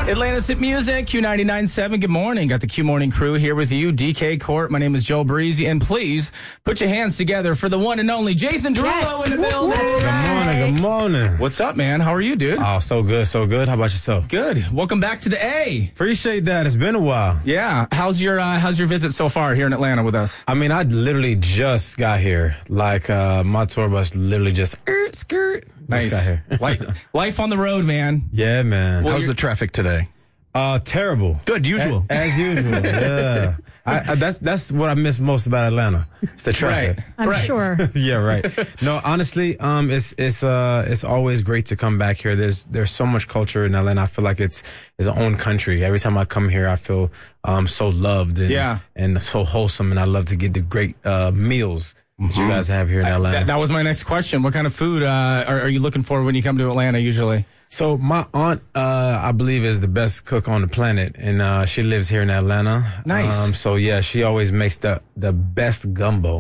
Atlanta's Hit Music, Q99.7. Good morning. Got the Q Morning crew here with you. DK Court. My name is Joe Breezy. And please put your hands together for the one and only Jason Derulo in the building. Good morning. What's up, man? How are you, dude? Oh, so good, so good. How about yourself? Good. Welcome back to the A. Appreciate that. It's been a while. Yeah. How's your visit so far here in Atlanta with us? I mean, I literally just got here. Like, my tour bus literally just skirt. Nice. Just got here. Life on the road, man. Yeah, man. How's the traffic today? Terrible. Good, usual. As usual, yeah. That's what I miss most about Atlanta. It's the traffic. Right. I'm sure. Yeah, right. No, honestly, it's always great to come back here. There's so much culture in Atlanta. I feel like it's its own country. Every time I come here, I feel so loved and so wholesome, and I love to get the great meals that you guys have here in Atlanta. That was my next question. What kind of food are you looking for when you come to Atlanta usually? So my aunt, I believe, is the best cook on the planet, and she lives here in Atlanta. Nice. So yeah, she always makes the best gumbo.